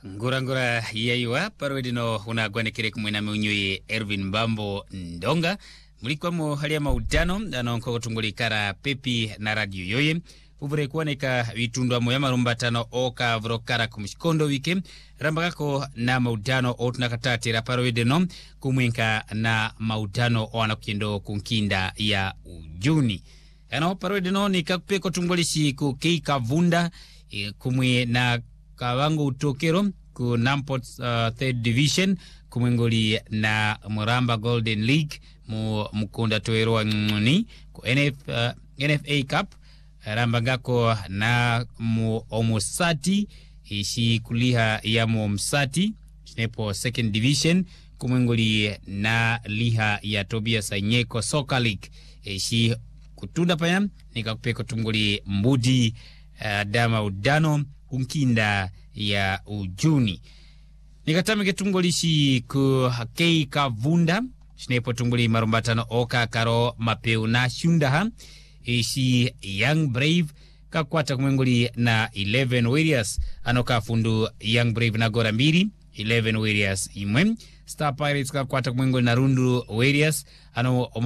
Ngurangura yaiwa parwedino unagwanekere kumwena mwenywe Ervin Mbambo Ndonga mulikuwa mu hali ya maudano anonko tungulikara pepi na radio yoye uvure kuoneka vitundwa moya marumbatano oka vrokara kumshikondo wike rambagako na maudano otunakatatira parwedino kumwenka na maudano oanakukiendo kunkinda ya ujuni ano parwedino ni kakupeko tungulishi kukeika vunda kumwe na kawango utokero ku Namport third division kumwengoli na Muramba Golden League mu mukunda toero wa nguni ku NFA Cup rambangako na mu omusati ishi kuliha ya mu omsati nepo second division kumwengoli na liha ya Tobias Anyeko Soccer League ishi kutunda paya nikakupeko tunguli mbudi dama udano kunkinda ya ujuni nikatame ketungolishi ku kei kavunda shinepo tunguli marumbatano oka karo mapeu na shundaha ishi Young Brave kakwata kumwenguli na 11 Warriors anoka fundu Young Brave na gora mbiri 11 Warriors imwe Star Pirates kakwata kumwenguli na Rundu Warriors ano